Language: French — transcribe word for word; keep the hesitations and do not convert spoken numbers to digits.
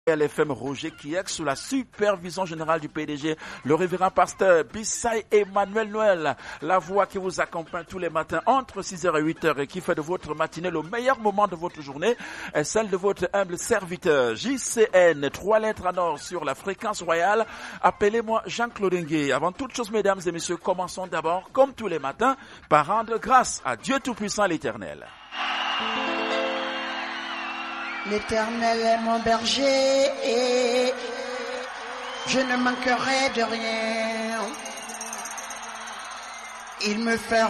L F M Roger Kiek sous la supervision générale du P D G, le révérend pasteur Bissay Emmanuel Noël, la voix qui vous accompagne tous les matins entre six heures et huit heures et qui fait de votre matinée le meilleur moment de votre journée est celle de votre humble serviteur J C N, trois lettres en or sur la fréquence royale. Appelez-moi Jean-Claude Ngué. Avant toute chose, mesdames et messieurs, commençons d'abord, comme tous les matins, par rendre grâce à Dieu Tout-Puissant l'Éternel. L'Éternel est mon berger et je ne manquerai de rien. Il me fait